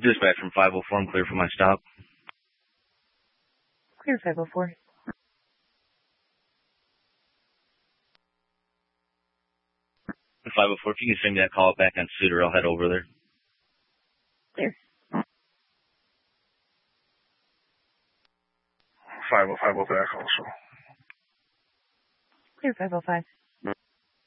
Dispatch from 504, I'm clear for my stop. Clear 504. 504, if you can send me that call back on Suter, I'll head over there. Clear. 505 back also. Clear 505.